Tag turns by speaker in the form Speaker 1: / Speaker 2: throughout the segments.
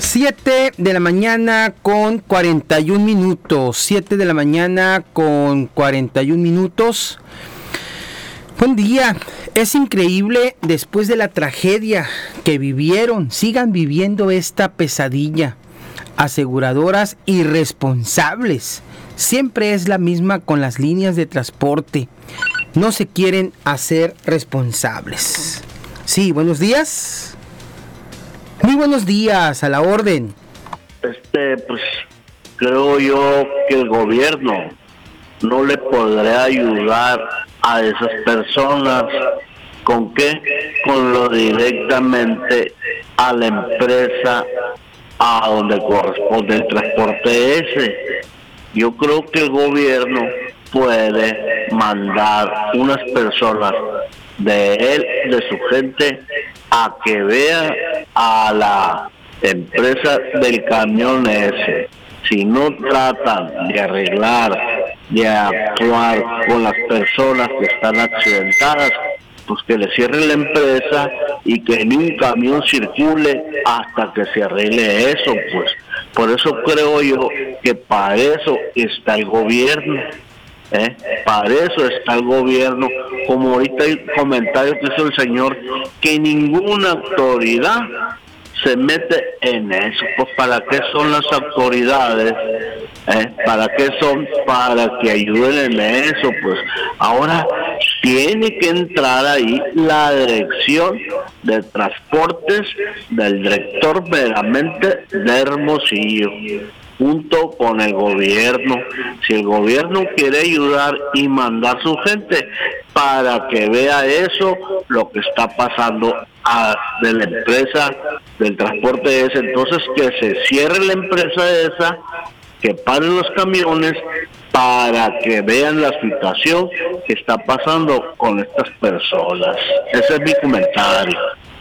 Speaker 1: 7 de la mañana con 41 minutos. 7 de la mañana con 41 minutos. Buen día. Es increíble, después de la tragedia que vivieron, sigan viviendo esta pesadilla. Aseguradoras irresponsables. Siempre es la misma con las líneas de transporte. No se quieren hacer responsables. Sí, buenos días. Muy buenos días, a la orden.
Speaker 2: Pues creo yo que el gobierno no le podrá ayudar a esas personas. ¿Con qué? Con lo directamente a la empresa a donde corresponde el transporte ese. Yo creo que el gobierno puede mandar unas personas de él, de su gente, a que vea a la empresa del camión ese. Si no tratan de arreglar, de actuar con las personas que están accidentadas, pues que le cierren la empresa y que ni un camión circule hasta que se arregle eso, pues. Por eso creo yo que para eso está el gobierno. Para eso está el gobierno. Como ahorita hay comentarios que hizo el señor, que ninguna autoridad se mete en eso. Pues ¿para qué son las autoridades? ¿Para qué son? Para que ayuden en eso. Pues ahora tiene que entrar ahí la dirección de transportes del director meramente de Hermosillo, junto con el gobierno. Si el gobierno quiere ayudar y mandar su gente para que vea eso, lo que está pasando de la empresa del transporte ese, entonces que se cierre la empresa esa, que paren los camiones para que vean la situación que está pasando con estas personas. Ese es mi comentario.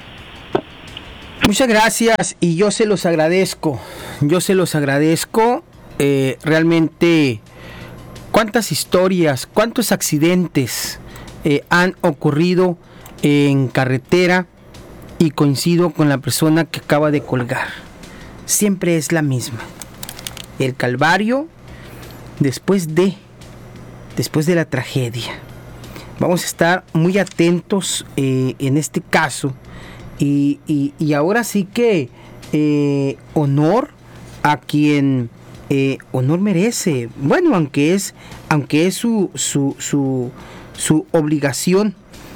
Speaker 1: Muchas gracias y yo se los agradezco. Realmente, cuántas historias, cuántos accidentes han ocurrido en carretera, y coincido con la persona que acaba de colgar. Siempre es la misma. El calvario después de la tragedia. Vamos a estar muy atentos en este caso. Y ahora sí que honor a quien honor merece. Bueno, aunque es su obligación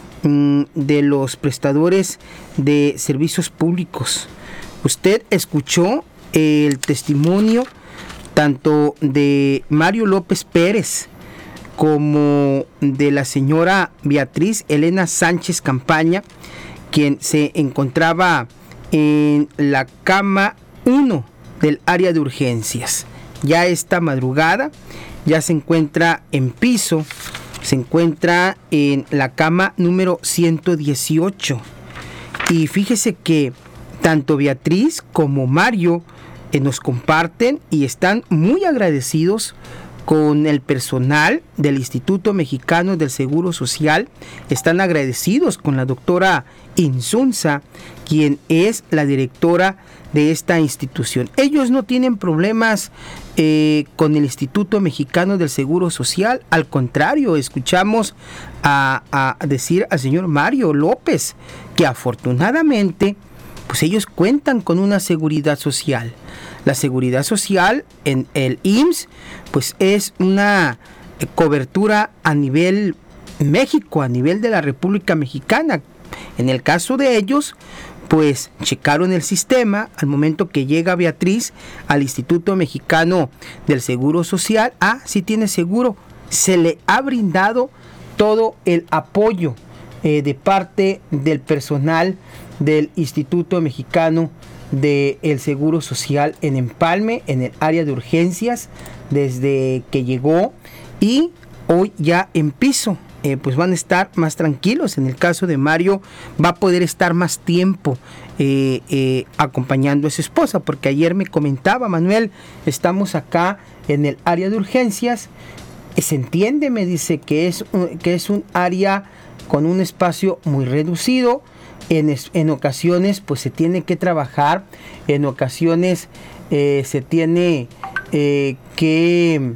Speaker 1: de los prestadores de servicios públicos. Usted escuchó el testimonio tanto de Mario López Pérez como de la señora Beatriz Elena Sánchez Campaña, quien se encontraba en la cama 1 del área de urgencias. Ya esta madrugada ya se encuentra en piso, se encuentra en la cama número 118. Y fíjese que tanto Beatriz como Mario nos comparten y están muy agradecidos con el personal del Instituto Mexicano del Seguro Social. Están agradecidos con la doctora Insunza, quien es la directora de esta institución. Ellos no tienen problemas con el Instituto Mexicano del Seguro Social. Al contrario, escuchamos a decir al señor Mario López que afortunadamente pues ellos cuentan con una seguridad social. La seguridad social en el IMSS pues es una cobertura a nivel México, a nivel de la República Mexicana. En el caso de ellos, pues checaron el sistema al momento que llega Beatriz al Instituto Mexicano del Seguro Social. Sí tiene seguro. Se le ha brindado todo el apoyo de parte del personal del Instituto Mexicano del Seguro Social en Empalme, en el área de urgencias, desde que llegó, y hoy ya en piso. Pues van a estar más tranquilos. En el caso de Mario va a poder estar más tiempo acompañando a su esposa, porque ayer me comentaba Manuel, estamos acá en el área de urgencias, se entiende, me dice que es un área con un espacio muy reducido, en ocasiones pues se tiene que trabajar, en ocasiones se tiene que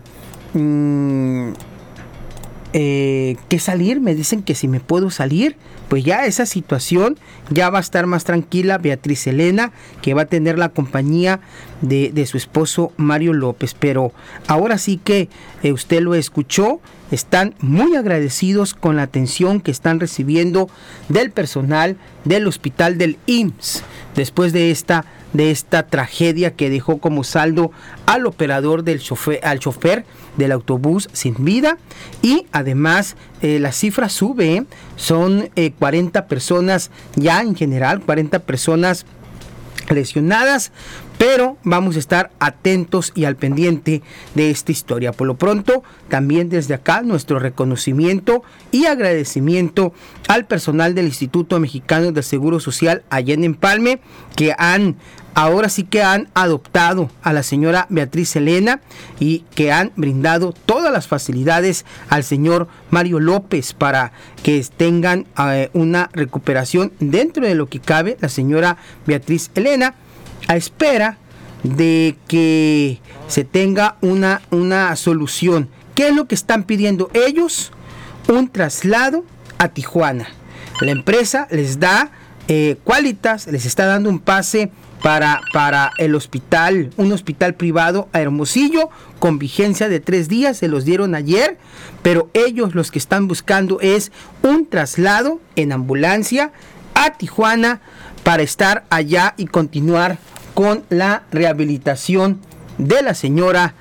Speaker 1: salir. Me dicen que si me puedo salir, pues ya esa situación ya va a estar más tranquila Beatriz Elena, que va a tener la compañía de su esposo Mario López. Pero ahora sí que usted lo escuchó, están muy agradecidos con la atención que están recibiendo del personal del hospital del IMSS después de esta tragedia que dejó como saldo al operador al chofer del autobús sin vida. Y además la cifra sube, son 40 personas ya en general, 40 personas lesionadas, pero vamos a estar atentos y al pendiente de esta historia. Por lo pronto, también desde acá nuestro reconocimiento y agradecimiento al personal del Instituto Mexicano del Seguro Social allá en Empalme, que ahora sí que han adoptado a la señora Beatriz Elena y que han brindado todas las facilidades al señor Mario López para que tengan una recuperación dentro de lo que cabe. La señora Beatriz Elena, a espera de que se tenga una solución. ¿Qué es lo que están pidiendo ellos? Un traslado a Tijuana. La empresa les da Qualitas, les está dando un pase para el hospital, un hospital privado a Hermosillo, con vigencia de 3 días, se los dieron ayer, pero ellos los que están buscando es un traslado en ambulancia a Tijuana para estar allá y continuar con la rehabilitación de la señora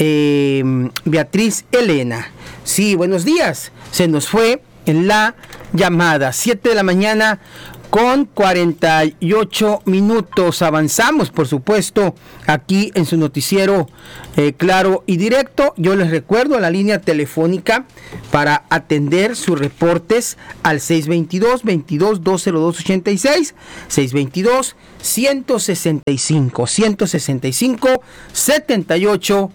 Speaker 1: Beatriz Elena. Sí, buenos días, se nos fue en la llamada, 7 de la mañana con 48 minutos. Avanzamos, por supuesto, aquí en su noticiero claro y directo. Yo les recuerdo la línea telefónica para atender sus reportes al 622-22-202-86, 622-165-7866.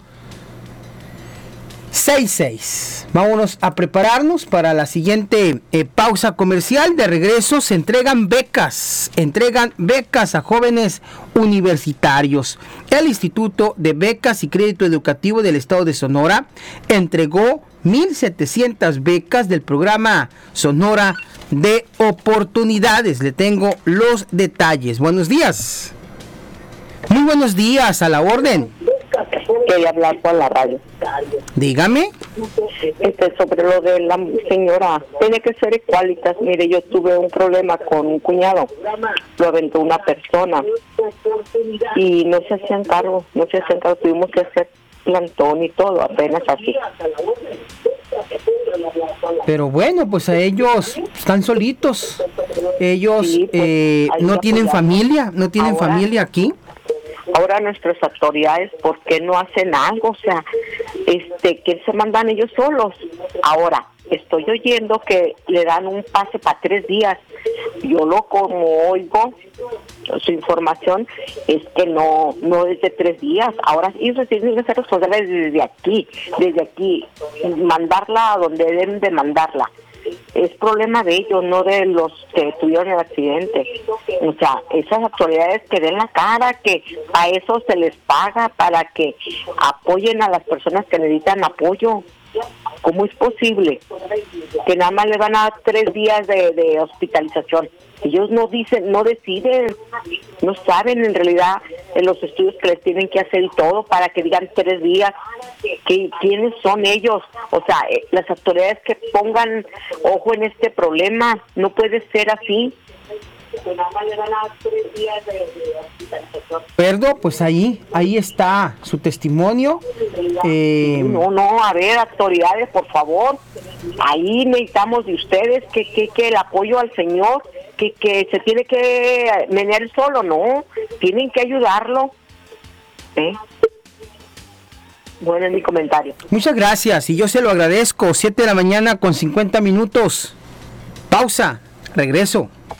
Speaker 1: Vámonos a prepararnos para la siguiente pausa comercial. De regreso se entregan becas a jóvenes universitarios. El Instituto de Becas y Crédito Educativo del Estado de Sonora entregó 1,700 becas del programa Sonora de Oportunidades. Le tengo los detalles. Buenos días. Muy buenos días, a la orden.
Speaker 3: Quería hablar con la radio.
Speaker 1: Dígame.
Speaker 3: Sobre lo de la señora, tiene que ser Qualitas. Mire, yo tuve un problema con un cuñado, lo aventó una persona y no se hacían cargo, tuvimos que hacer plantón y todo, apenas así.
Speaker 1: Pero bueno, pues a ellos están solitos, ellos
Speaker 3: sí, pues,
Speaker 1: no tienen familia, familia aquí.
Speaker 3: Ahora nuestras autoridades, ¿por qué no hacen algo? O sea, que se mandan ellos solos. Ahora, estoy oyendo que le dan un pase para 3 días. Yo como oigo su información, es que no es de 3 días. Ahora ellos tienen que ser responsables desde aquí, mandarla a donde deben de mandarla. Es problema de ellos, no de los que tuvieron el accidente. O sea, esas autoridades que den la cara, que a eso se les paga para que apoyen a las personas que necesitan apoyo. ¿Cómo es posible que nada más le van a dar 3 días de hospitalización? Ellos no dicen, no deciden, no saben en realidad en los estudios que les tienen que hacer y todo para que digan 3 días. ¿Quiénes son ellos? O sea, las autoridades que pongan ojo en este problema, no puede ser así.
Speaker 1: Perdón, pues ahí está su testimonio.
Speaker 3: No, a ver, autoridades, por favor, ahí necesitamos de ustedes que el apoyo al señor, que se tiene que menear solo, no, tienen que ayudarlo. Bueno, es mi comentario.
Speaker 1: Muchas gracias y yo se lo agradezco. 7 de la mañana con 50 minutos. Pausa, regreso.